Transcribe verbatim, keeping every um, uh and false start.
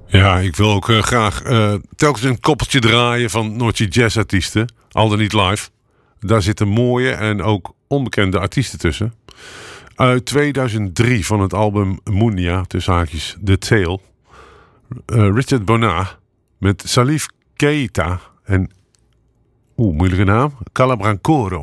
Ja, ik wil ook uh, graag uh, telkens een koppeltje draaien van Noordse jazzartiesten. Al dan niet live. Daar zitten mooie en ook onbekende artiesten tussen. Uit tweeduizend drie van het album Munia, tussen haakjes The Tale. Uh, Richard Bona met Salif Keita en... Oeh, moeilijke naam. Calabrancoro.